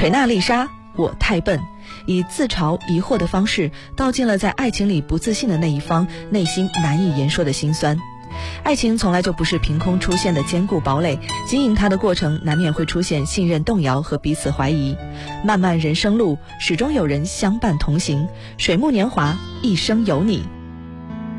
锤娜丽莎，我太笨，以自嘲疑惑的方式道尽了在爱情里不自信的那一方内心难以言说的辛酸。爱情从来就不是凭空出现的坚固堡垒，经营它的过程难免会出现信任动摇和彼此怀疑。漫漫人生路，始终有人相伴同行，水木年华，一生有你。